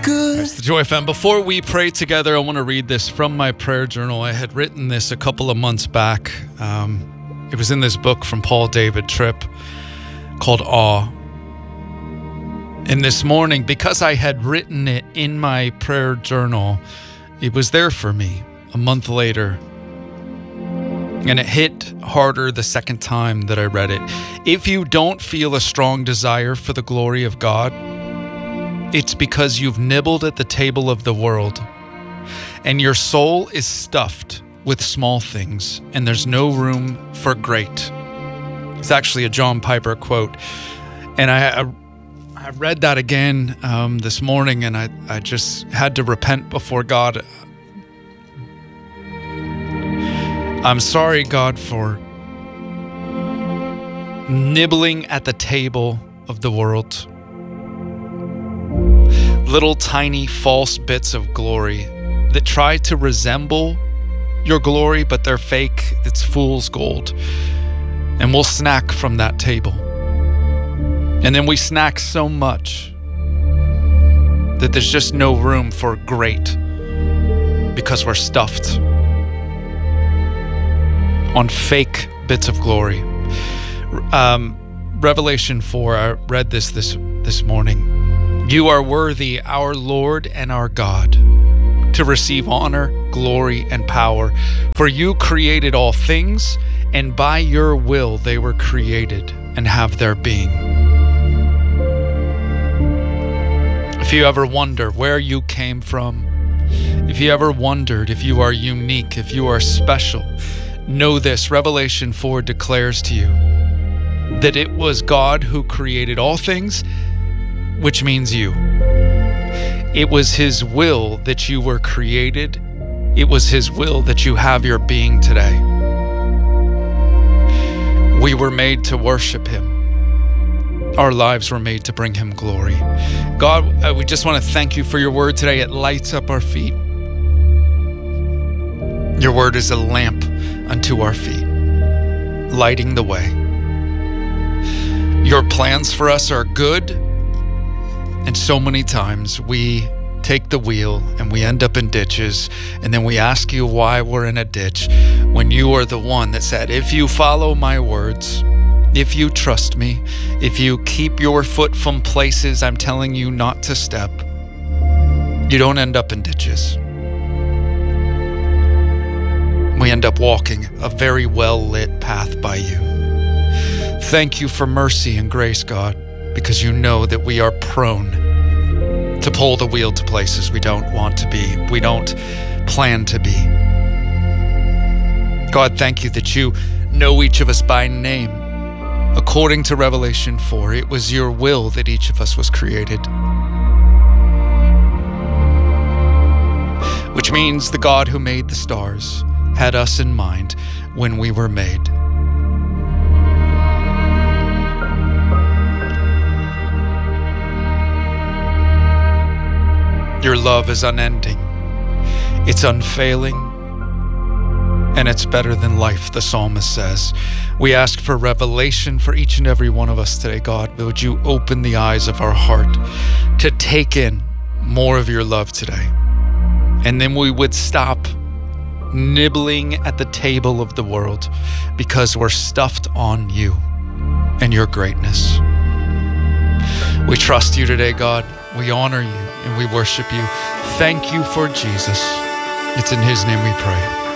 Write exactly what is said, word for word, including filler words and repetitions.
It's the Joy F M. Before we pray together, I want to read this from my prayer journal. I had written this a couple of months back. Um, it was in this book from Paul David Tripp called Awe. And this morning, because I had written it in my prayer journal, it was there for me a month later. And it hit harder the second time that I read it. If you don't feel a strong desire for the glory of God, it's because you've nibbled at the table of the world and your soul is stuffed with small things and there's no room for great. It's actually a John Piper quote. And I, I, I read that again um, this morning and I, I just had to repent before God. I'm sorry, God, for nibbling at the table of the world. Little tiny false bits of glory that try to resemble your glory, but they're fake. It's fool's gold. And we'll snack from that table. And then we snack so much that there's just no room for great because we're stuffed on fake bits of glory. Um, Revelation four, I read this this this morning. You are worthy, our Lord and our God, to receive honor, glory, and power. For you created all things, and by your will they were created and have their being. If you ever wonder where you came from, if you ever wondered if you are unique, if you are special, know this, Revelation four declares to you that it was God who created all things, which means you. It was His will that you were created. It was His will that you have your being today. We were made to worship Him. Our lives were made to bring Him glory. God, uh, we just want to thank you for your word today. It lights up our feet. Your word is a lamp unto our feet, lighting the way. Your plans for us are good, and so many times we take the wheel and we end up in ditches, and then we ask you why we're in a ditch when you are the one that said, if you follow my words, if you trust me, if you keep your foot from places I'm telling you not to step, you don't end up in ditches. We end up walking a very well-lit path by you. Thank you for mercy and grace, God, because you know that we are prone to pull the wheel to places we don't want to be, we don't plan to be. God, thank you that you know each of us by name. According to Revelation four, it was your will that each of us was created. Which means the God who made the stars had us in mind when we were made. Your love is unending, it's unfailing, and it's better than life, the psalmist says. We ask for revelation for each and every one of us today, God. Would you open the eyes of our heart to take in more of your love today? And then we would stop nibbling at the table of the world because we're stuffed on you and your greatness. We trust you today, God. We honor you and we worship you. Thank you for Jesus. It's in his name we pray.